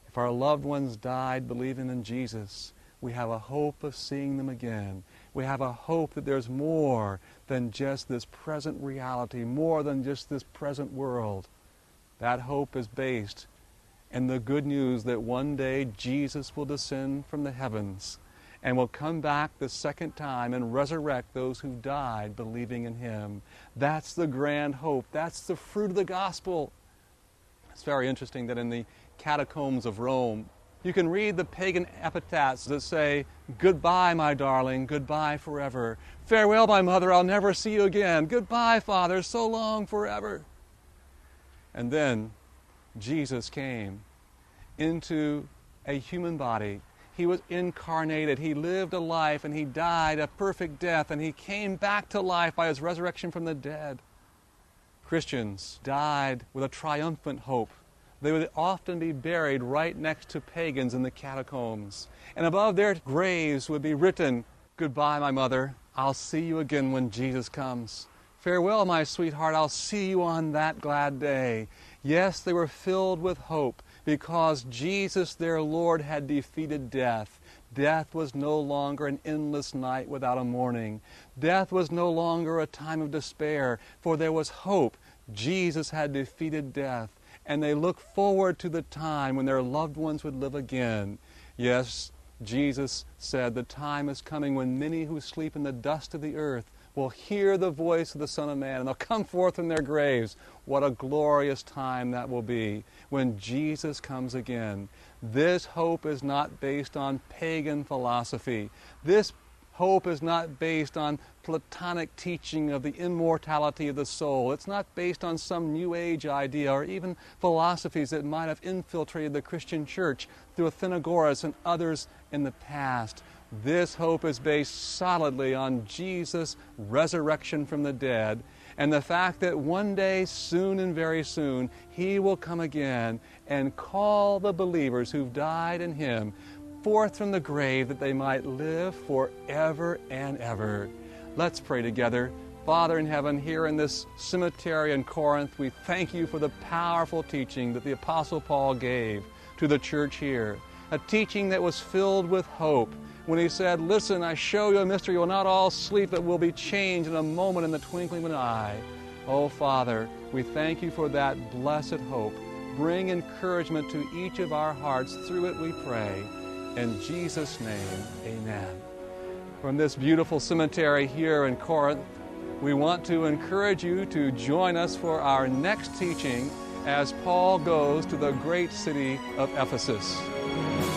If our loved ones died believing in Jesus, we have a hope of seeing them again. We have a hope that there's more than just this present reality, more than just this present world. That hope is based in the good news that one day Jesus will descend from the heavens and will come back the second time and resurrect those who died believing in Him. That's the grand hope. That's the fruit of the gospel. It's very interesting that in the catacombs of Rome, you can read the pagan epitaphs that say, "Goodbye, my darling, goodbye forever. Farewell, my mother, I'll never see you again. Goodbye, Father, so long forever." And then Jesus came into a human body. He was incarnated. He lived a life and He died a perfect death, and He came back to life by His resurrection from the dead. Christians died with a triumphant hope. They would often be buried right next to pagans in the catacombs. And above their graves would be written, "Goodbye, my mother. I'll see you again when Jesus comes. Farewell, my sweetheart. I'll see you on that glad day." Yes, they were filled with hope because Jesus, their Lord, had defeated death. Death was no longer an endless night without a morning. Death was no longer a time of despair, for there was hope. Jesus had defeated death. And they look forward to the time when their loved ones would live again. Yes, Jesus said, "The time is coming when many who sleep in the dust of the earth will hear the voice of the Son of Man, and they'll come forth from their graves." What a glorious time that will be when Jesus comes again. This hope is not based on pagan philosophy. This hope is not based on Platonic teaching of the immortality of the soul. It's not based on some New Age idea or even philosophies that might have infiltrated the Christian church through Athenagoras and others in the past. This hope is based solidly on Jesus' resurrection from the dead and the fact that one day, soon and very soon, He will come again and call the believers who've died in Him forth from the grave that they might live forever and ever. Let's pray together. Father in heaven, here in this cemetery in Corinth, we thank You for the powerful teaching that the Apostle Paul gave to the church here. A teaching that was filled with hope when he said, "Listen, I show you a mystery. You will not all sleep, but will be changed in a moment, in the twinkling of an eye." Oh, Father, we thank You for that blessed hope. Bring encouragement to each of our hearts. Through it we pray. In Jesus' name, amen. From this beautiful cemetery here in Corinth, we want to encourage you to join us for our next teaching as Paul goes to the great city of Ephesus.